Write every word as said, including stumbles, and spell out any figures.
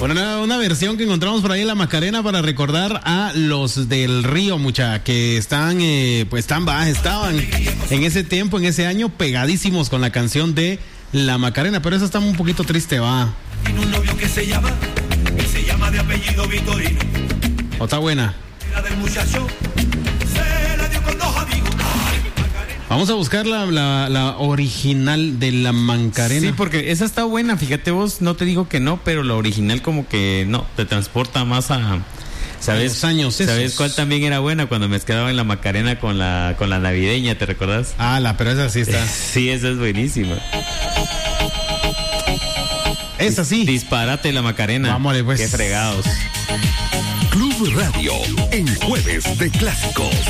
Bueno, una, una versión que encontramos por ahí en la Macarena para recordar a los del Río, mucha, que están, eh, pues están, va, estaban en ese tiempo, en ese año, pegadísimos con la canción de la Macarena, pero esa está un poquito triste, va. Tiene un novio que se llama, que se llama de apellido Vitorino. ¿O está buena? La del muchacho se la dio con dos amigos. Vamos a buscar la, la, la original de la Macarena. Sí, porque esa está buena, fíjate vos, no te digo que no, pero la original como que no, te transporta más a... ¿Sabes? Los años esos. ¿Sabes cuál también era buena? Cuando me quedaba en la Macarena con la, con la navideña, ¿te recordás? Ah, la, pero esa sí está. Sí, esa es buenísima. Esa sí. Disparate la Macarena. Vámonos, pues. Qué fregados. Club Radio, en Jueves de Clásicos.